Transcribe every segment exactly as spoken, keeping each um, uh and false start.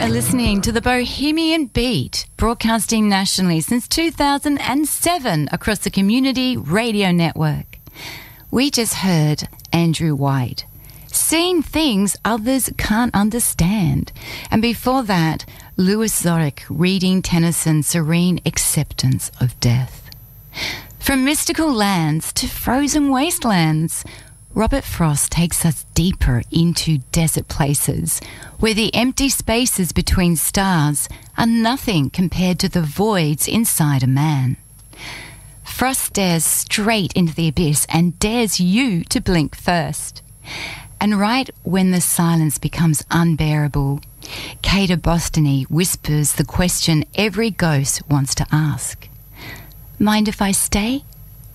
are listening to the Bohemian Beat, broadcasting nationally since two thousand seven across the Community Radio Network. We just heard Andrew White, Seeing Things Others Can't Understand. And before that, Louis Zorich reading Tennyson's Serene Acceptance of Death. From mystical lands to frozen wastelands, Robert Frost takes us deeper into desert places where the empty spaces between stars are nothing compared to the voids inside a man. Frost stares straight into the abyss and dares you to blink first. And right when the silence becomes unbearable, Kata Bostony whispers the question every ghost wants to ask. Mind if I stay?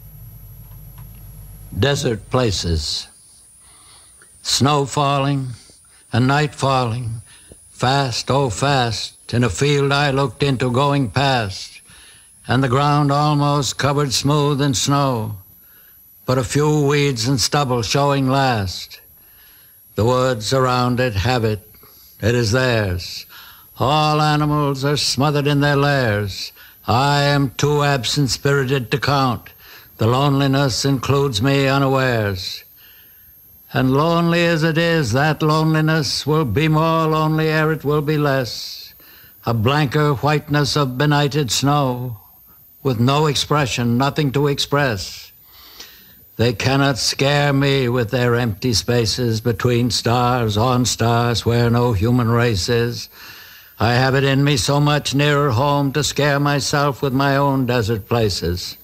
Desert places. Snow falling, and night falling, fast, oh fast, in a field I looked into going past, and the ground almost covered smooth in snow, but a few weeds and stubble showing last. The woods around it have it, it is theirs. All animals are smothered in their lairs. I am too absent-spirited to count. The loneliness includes me unawares. And lonely as it is, that loneliness will be more lonely ere it will be less. A blanker whiteness of benighted snow, with no expression, nothing to express. They cannot scare me with their empty spaces between stars, on stars, where no human race is. I have it in me so much nearer home to scare myself with my own desert places.